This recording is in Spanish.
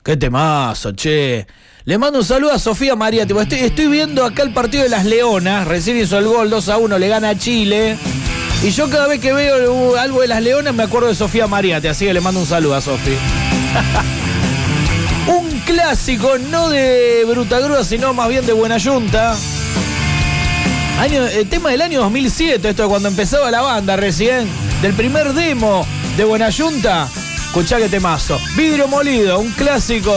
Qué temazo, che. Le mando un saludo a Sofía Mariate. Estoy viendo acá el partido de las Leonas. Recién hizo el gol 2-1, le gana a Chile. Y yo cada vez que veo algo de las Leonas me acuerdo de Sofía Mariate. Así que le mando un saludo a Sofía. Un clásico, no de Brutagruda, sino más bien de Buenayunta. Tema del año 2007, esto es cuando empezaba la banda recién. Del primer demo de Buenayunta. Escuchá que temazo. Vidrio Molido, un clásico